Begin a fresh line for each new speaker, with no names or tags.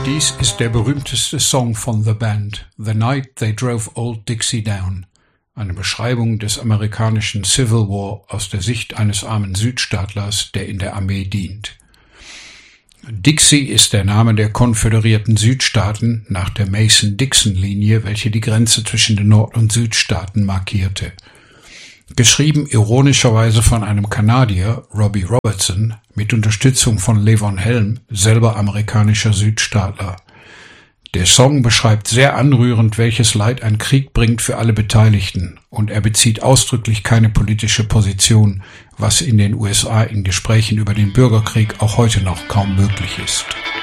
Dies ist der berühmteste Song von The Band, The Night They Drove Old Dixie Down, eine Beschreibung des amerikanischen Civil War aus der Sicht eines armen Südstaatlers, der in der Armee dient. Dixie ist der Name der konföderierten Südstaaten nach der Mason-Dixon-Linie, welche die Grenze zwischen den Nord- und Südstaaten markierte. Geschrieben ironischerweise von einem Kanadier, Robbie Robertson, mit Unterstützung von Levon Helm, selber amerikanischer Südstaatler. Der Song beschreibt sehr anrührend, welches Leid ein Krieg bringt für alle Beteiligten, und er bezieht ausdrücklich keine politische Position, was in den USA in Gesprächen über den Bürgerkrieg auch heute noch kaum möglich ist.